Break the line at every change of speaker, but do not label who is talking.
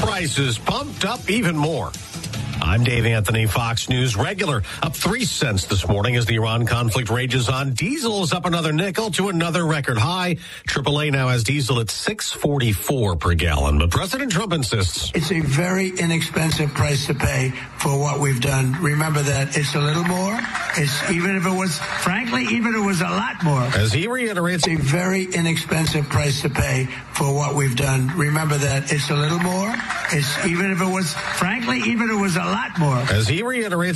prices pumped up even more. I'm Dave Anthony, Fox News Regular. Up 3 cents this morning as the Iran conflict rages on. Diesel is up another nickel to another record high. AAA now has diesel at $6.44 per gallon. But President Trump insists
it's a very inexpensive price to pay for what we've done. Remember that it's a little more. Even if it was a lot more.
As he reiterates,
it's a very inexpensive price to pay for what we've done. Remember that it's a little more. Even if it was a lot more.
As he reiterates